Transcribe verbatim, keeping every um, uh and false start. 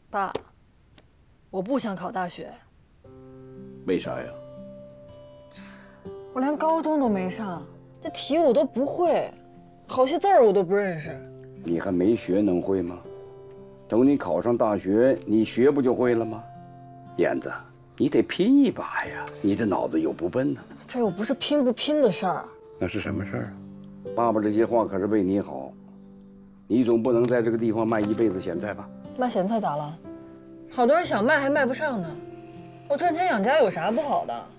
爸，我不想考大学。 为啥呀？ 我连高中都没上，这题我都不会，好些字儿我都不认识。 你还没学能会吗？等你考上大学，你学不就会了吗？燕子，你得拼一把呀！你这脑子又不笨呢。 这又不是拼不拼的事儿。 那是什么事儿啊？爸爸这些话可是为你好，你总不能在这个地方卖一辈子咸菜吧？ 卖咸菜咋了？好多人想卖还卖不上呢。我赚钱养家有啥不好的？